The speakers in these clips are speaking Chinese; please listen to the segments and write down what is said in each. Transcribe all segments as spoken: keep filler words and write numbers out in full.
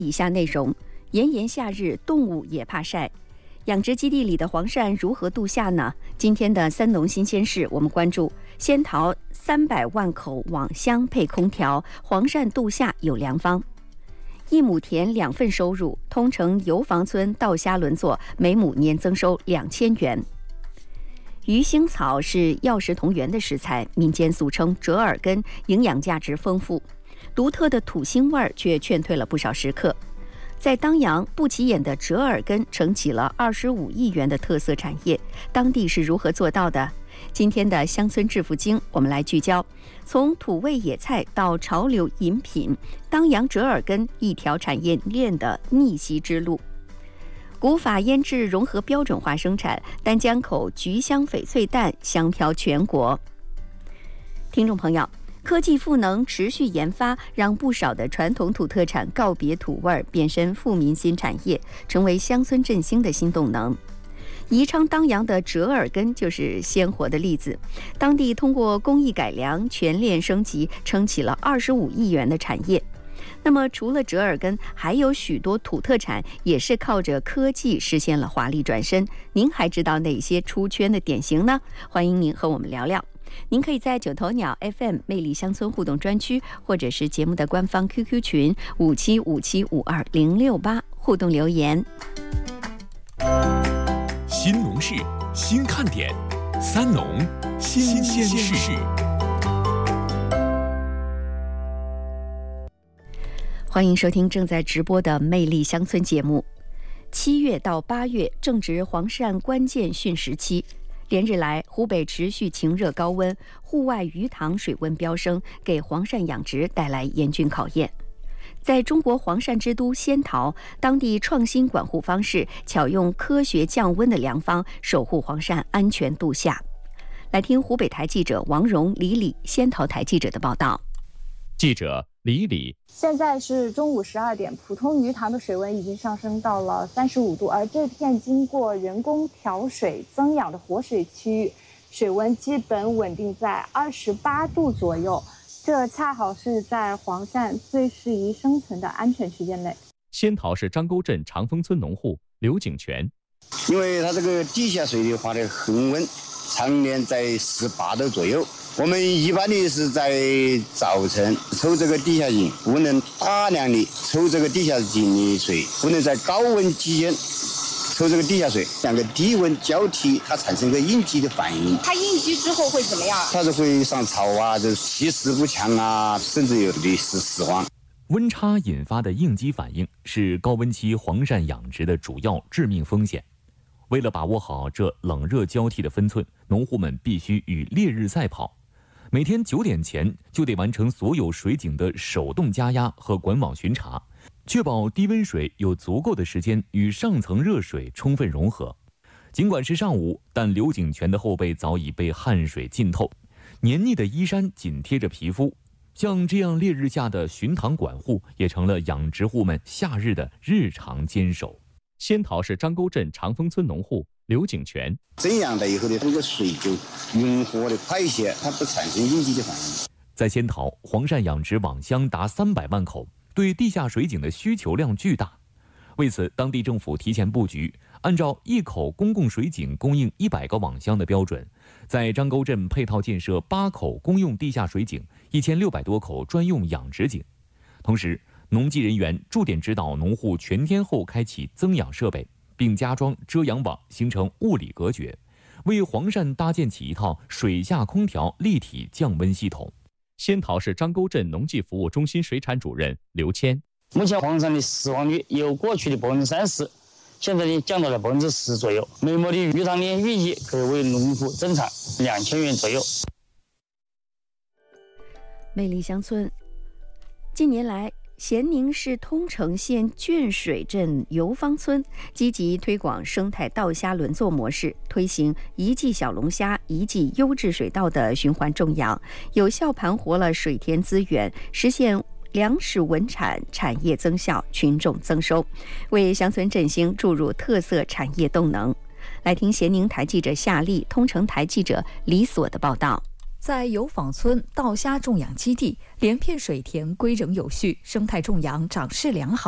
以下内容：炎炎夏日，动物也怕晒。养殖基地里的黄鳝如何度夏呢？今天的三农新鲜事，我们关注仙桃三百万口网箱配空调，黄鳝度夏有良方。一亩田两份收入，通城油房村稻虾轮作每亩年增收两千元。鱼腥草是药食同源的食材，民间俗称折耳根，营养价值丰富。独特的土腥味儿却劝退了不少食客。在当阳，不起眼的折耳根撑起了二十五亿元的特色产业，当地是如何做到的？今天的乡村致富经，我们来聚焦从土味野菜到潮流饮品，当阳折耳根一条产业链的逆袭之路。古法腌制融合标准化生产，丹江口菊香翡翠蛋香飘全国。听众朋友，科技赋能持续研发，让不少的传统土特产告别土味，变身富民新产业，成为乡村振兴的新动能。宜昌当阳的折耳根就是鲜活的例子，当地通过工艺改良、全链升级，撑起了二十五亿元的产业。那么，除了折耳根，还有许多土特产也是靠着科技实现了华丽转身。您还知道哪些出圈的典型呢？欢迎您和我们聊聊。您可以在九头鸟 F M 魅力乡村互动专区，或者是节目的官方 Q Q 群五七五七五二零六八互动留言。 新农事，新看点，三农新鲜事。 欢迎收听正在直播的魅力乡村节目。七月到八月正值黄鳝关键汛时期。连日来，湖北持续晴热高温，户外鱼塘水温飙升，给黄鳝养殖带来严峻考验。在中国黄鳝之都仙桃，当地创新管护方式，巧用科学降温的良方，守护黄鳝安全度夏。来听湖北台记者王蓉、李李，仙桃台记者的报道。 记者李李， 现在是中午十二点，普通鱼塘的水温已经上升到了三十五度，而这片经过人工调水增氧的活水区域，水温基本稳定在二十八度左右，这恰好是在黄鳝最适宜生存的安全区间内。 仙桃市张沟镇长丰村农户刘景全， 因为它这个地下水的话的恒温常年在十八度左右。我们一般的是在早晨抽这个地下井，不能大量的抽这个地下井的水，不能在高温期间抽这个地下水，两个低温交替，它产生一个应激的反应。 它应激之后会怎么样？ 它是会上草啊，就是气势不强啊，甚至有的是死亡。 温差引发的应激反应是高温期黄鳝养殖的主要致命风险。为了把握好这冷热交替的分寸，农户们必须与烈日赛跑。每天九点前就得完成所有水井的手动加压和管网巡查，确保低温水有足够的时间与上层热水充分融合。尽管是上午，但刘景全的后背早已被汗水浸透，黏腻的衣衫紧贴着皮肤。像这样烈日下的巡塘管护，也成了养殖户们夏日的日常坚守。仙桃市张沟镇长丰村农户刘景全， 这样的以后呢，这个水就融合的快一些，它不产生应激的反应。 在仙桃，黄鳝养殖网箱达三百万口，对地下水井的需求量巨大。为此，当地政府提前布局，按照一口公共水井供应一百个网箱的标准，在张沟镇配套建设八口公用地下水井，一千六百多口专用养殖井。同时，农技人员驻点指导农户全天候开启增氧设备，并加装遮阳网，形成物理隔绝，为黄鳝搭建起一套水下空调立体降温系统。仙桃市张沟镇农技服务中心水产主任刘谦， 目前黄鳝的死亡率由过去的百分之三十，现在呢降到了百分之十左右。每亩的鱼塘呢，预计可以为农户增产两千元左右。 魅力乡村，近年来，咸宁市通城县眷水镇油坊村积极推广生态稻虾轮作模式，推行一季小龙虾、一季优质水稻的循环种养，有效盘活了水田资源，实现粮食稳产、产业增效、群众增收，为乡村振兴注入特色产业动能。来听咸宁台记者夏丽、通城台记者李所的报道。 在油坊村稻虾种养基地，连片水田规整有序，生态种养长势良好。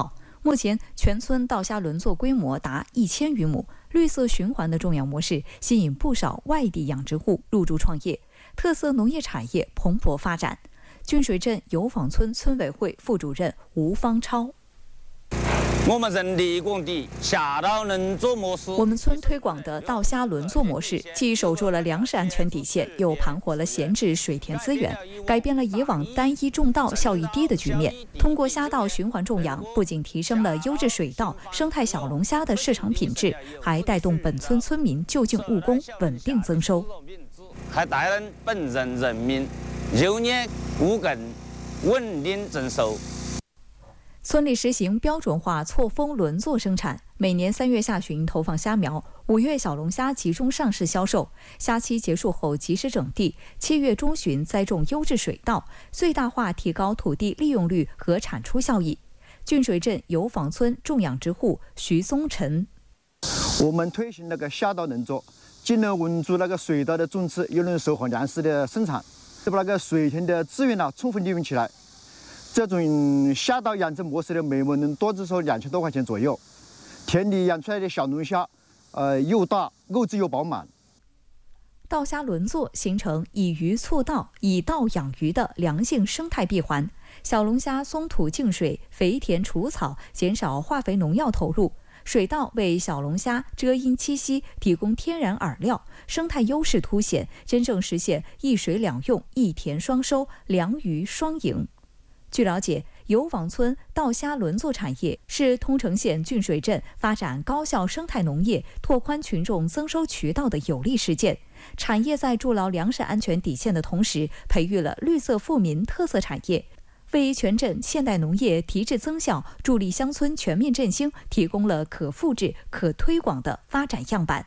目前全村稻虾轮作规模达一千余亩，绿色循环的种养模式吸引不少外地养殖户入驻创业，特色农业产业蓬勃发展。郡水镇油坊村村委会副主任吴方超。 我们人力工地下稻轮作模式， 我们村推广的稻虾轮作模式，既守住了粮食安全底线，又盘活了闲置水田资源，改变了以往单一种稻效益低的局面。通过虾稻循环种养，不仅提升了优质水稻、生态小龙虾的市场品质，还带动本村村民就近务工，稳定增收， 还带动本镇人民就业务工，稳定增收。 村里实行标准化错峰轮作生产，每年三月下旬投放虾苗，五月小龙虾集中上市销售，虾期结束后及时整地，七月中旬栽种优质水稻，最大化提高土地利用率和产出效益。郡水镇油坊村种养殖户徐松臣， 我们推行那个虾稻轮作，既能稳住那个水稻的种植，又能收获粮食的生产，把那个水田的资源呢充分利用起来。这种虾稻养殖模式的每亩能多至少两千多块钱左右，田里养出来的小龙虾，呃，又大，肉质又饱满。 稻虾轮作形成以鱼促稻、以稻养鱼的良性生态闭环。小龙虾松土净水、肥田除草，减少化肥农药投入；水稻为小龙虾遮阴栖息，提供天然饵料，生态优势凸显，真正实现一水两用、一田双收、粮鱼双赢。据了解，油坊村稻虾轮作产业是通城县郡水镇发展高效生态农业、拓宽群众增收渠道的有力实践。产业在筑牢粮食安全底线的同时，培育了绿色富民特色产业，为全镇现代农业提质增效、助力乡村全面振兴提供了可复制、可推广的发展样板。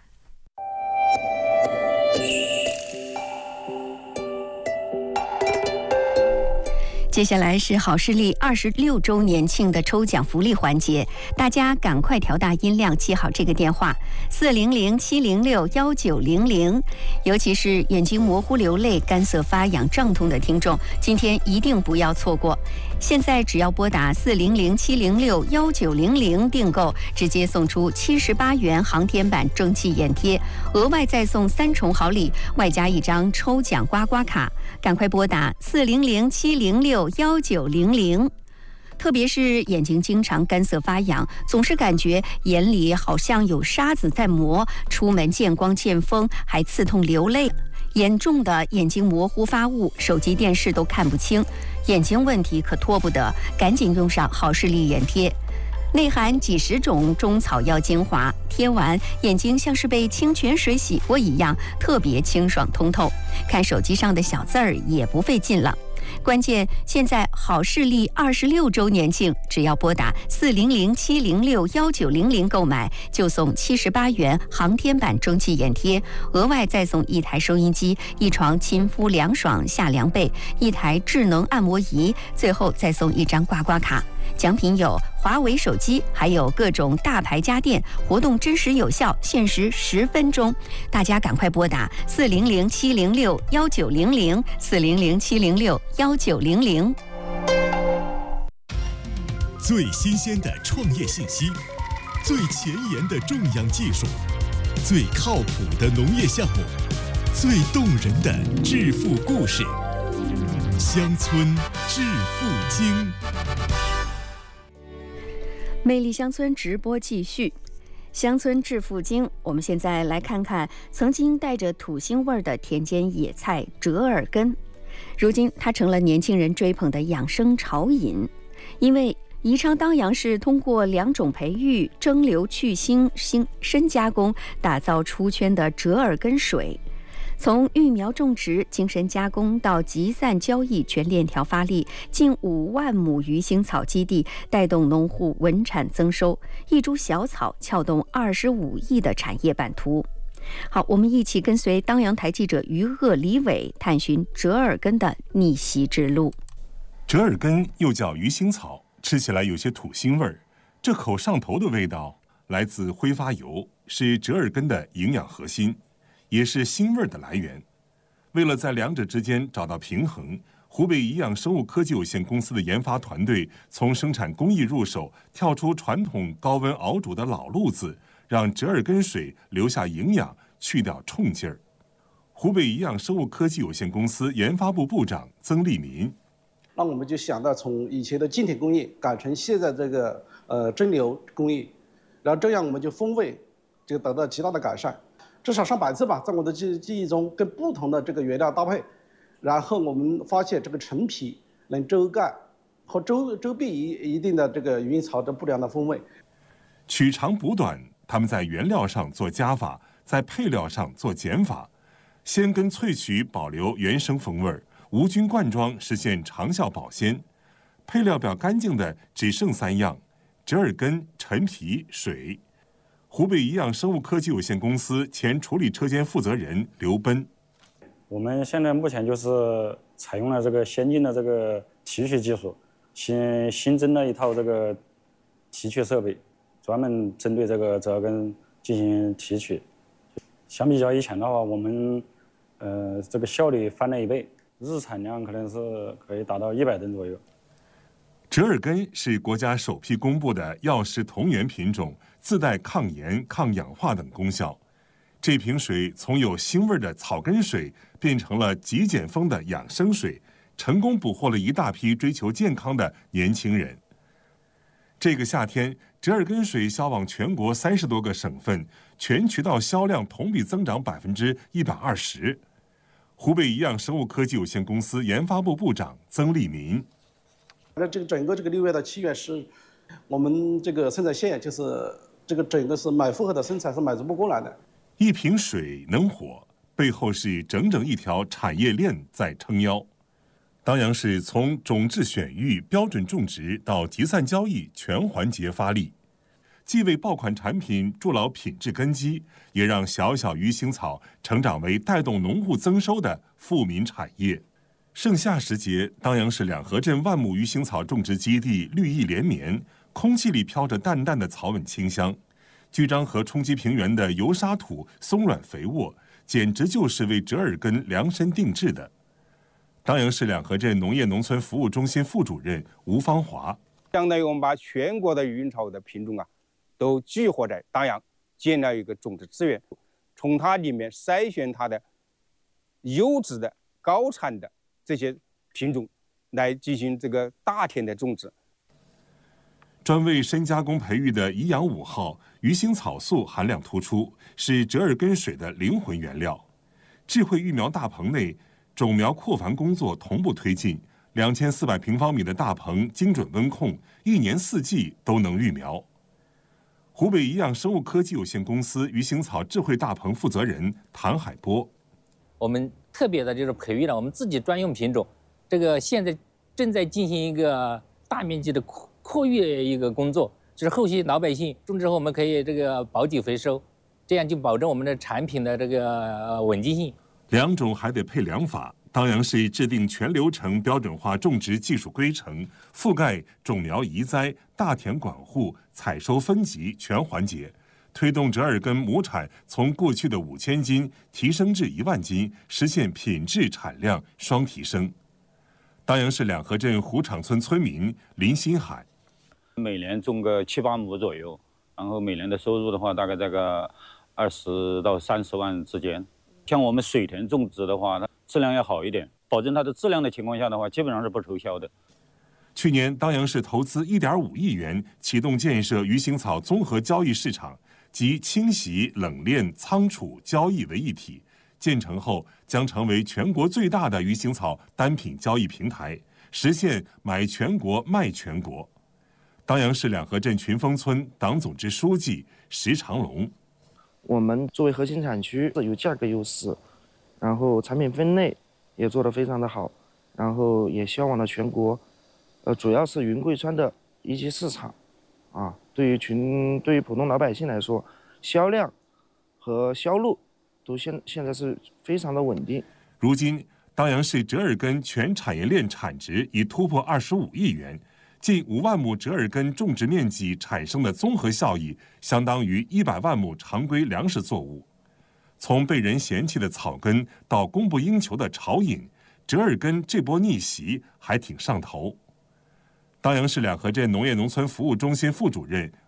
接下来是好视力二十六周年庆的抽奖福利环节，大家赶快调大音量，记好这个电话四零零七零六幺九零零。尤其是眼睛模糊、流泪、干涩发痒、胀痛的听众，今天一定不要错过。现在只要拨打四零零七零六幺九零零订购，直接送出七十八元航天版蒸汽眼贴，额外再送三重好礼，外加一张抽奖刮刮卡。赶快拨打四零零七零六幺九零零。特别是眼睛经常干涩发痒，总是感觉眼里好像有沙子在磨，出门见光见风还刺痛流泪，严重的眼睛模糊发雾，手机电视都看不清，眼睛问题可拖不得，赶紧用上好视力眼贴。内含几十种中草药精华，贴完眼睛像是被清泉水洗过一样，特别清爽通透，看手机上的小字儿也不费劲了。关键现在好视力二十六周年庆，只要拨打四零零七零六幺九零零购买，就送七十八元航天版蒸汽眼贴，额外再送一台收音机、一床亲肤凉爽夏凉被、一台智能按摩仪，最后再送一张刮刮卡。奖品有华为手机，还有各种大牌家电，活动真实有效，限时十分钟。大家赶快拨打四零零七零六幺九零零四零零七零六幺九零零。 最新鲜的创业信息，最前沿的种养技术，最靠谱的农业项目，最动人的致富故事，乡村致富经。 魅力乡村直播继续，乡村致富经。我们现在来看看曾经带着土腥味儿的田间野菜折耳根，如今它成了年轻人追捧的养生潮饮。因为宜昌当阳是通过两种培育、蒸馏、去腥、新深加工，打造出圈的折耳根水。从育苗种植、精深加工到集散交易，全链条发力，近五万亩鱼腥草基地带动农户稳产增收，一株小草撬动二十五亿的产业版图。好，我们一起跟随当阳台记者于鄂、李伟探寻折耳根的逆袭之路。 折耳根又叫鱼腥草，吃起来有些土腥味儿，这口上头的味道来自挥发油，是折耳根的营养核心，也是腥味的来源。为了在两者之间找到平衡， 湖北宜养生物科技有限公司的研发团队从生产工艺入手，跳出传统高温熬煮的老路子，让折耳根水留下营养，去掉冲劲儿。湖北宜养生物科技有限公司研发部部长曾利民， 那我们就想到从以前的精铁工艺改成现在这个呃蒸馏工艺，然后这样我们就风味就得到极大的改善，至少上百次吧，在我的记记忆中，跟不同的这个原料搭配，然后我们发现这个陈皮能遮盖和遮遮蔽一一定的这个鱼腥草的不良的风味。 取长补短，他们在原料上做加法，在配料上做减法，鲜根萃取保留原生风味，无菌灌装实现长效保鲜。配料表干净的只剩三样：折耳根、陈皮、水。湖北宜养生物科技有限公司前处理车间负责人刘奔， 我们现在目前就是采用了这个先进的这个提取技术，新新增了一套这个提取设备，专门针对这个折耳根进行提取。相比较以前的话，我们呃这个效率翻了一倍，日产量可能是可以达到一百吨左右。 折耳根是国家首批公布的药食同源品种，自带抗炎、抗氧化等功效。这瓶水从有腥味的草根水变成了极简风的养生水，成功捕获了一大批追求健康的年轻人。这个夏天，折耳根水销往全国三十多个省份，全渠道销量同比增长百分之一百二十。湖北宜养生物科技有限公司研发部部长曾利民， 那这个整个这个六月到七月是我们这个生产线，就是这个整个是满负荷的生产是满足不过来的。 一瓶水能火，背后是整整一条产业链在撑腰。当阳市从种质选育、标准种植到集散交易全环节发力，既为爆款产品筑牢品质根基，也让小小鱼腥草成长为带动农户增收的富民产业。盛夏时节，当阳市两河镇万亩鱼腥草种植基地绿意连绵，空气里飘着淡淡的草本清香。居章河冲积平原的油沙土松软肥沃，简直就是为折耳根量身定制的。当阳市两河镇农业农村服务中心副主任吴芳华， 相当于我们把全国的鱼腥草的品种啊，都聚合在当阳，建了一个种植资源，从它里面筛选它的优质的、高产的这些品种，来进行这个大田的种植。 专为深加工培育的宜养五号鱼腥草素含量突出，是折耳根水的灵魂原料。智慧育苗大棚内，种苗扩繁工作同步推进，两千四百平方米的大棚精准温控，一年四季都能育苗。湖北宜养生物科技有限公司鱼腥草智慧大棚负责人谭海波， 我们特别的就是培育了我们自己专用品种，这个现在正在进行一个大面积的扩扩育一个工作，就是后续老百姓种植后我们可以这个保底回收，这样就保证我们的产品的这个稳定性。 两种还得配良法。当阳市制定全流程标准化种植技术规程，覆盖种苗移栽、大田管护、采收分级全环节，推动折耳根亩产从过去的五千斤提升至一万斤，实现品质产量双提升。当阳市两河镇湖场村村民林新海， 每年种个七八亩左右，然后每年的收入的话，大概这个二十到三十万之间。像我们水田种植的话，它质量要好一点，保证它的质量的情况下的话，基本上是不愁销的。 去年，当阳市投资一点五亿元启动建设鱼腥草综合交易市场，集清洗、冷链、仓储、交易为一体。建成后，将成为全国最大的鱼腥草单品交易平台，实现买全国、卖全国。当阳市两河镇群峰村党组织书记石长龙， 我们作为核心产区有价格优势，然后产品分类也做得非常的好，然后也销往了全国，呃，主要是云贵川的一级市场，啊，对于群对于普通老百姓来说，销量和销路都现现在是非常的稳定。 如今，当阳市折耳根全产业链产值已突破二十五亿元。近五万亩折耳根种植面积产生的综合效益，相当于一百万亩常规粮食作物。从被人嫌弃的草根到供不应求的潮饮， 折耳根这波逆袭还挺上头。当阳市两河镇农业农村服务中心副主任